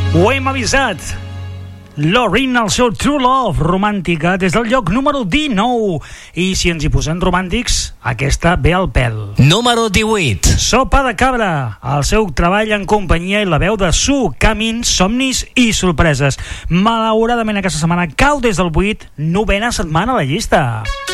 Ho hem avisat. Loreen, el seu True Love, romàntica, des del lloc número 19. I si ens hi posem romàntics, aquesta ve al pèl. Número 18. Sopa de cabra, el seu treball en companyia i la veu de Sue, camins, somnis i sorpreses. Malauradament aquesta setmana cau des del 8, novena setmana a la llista.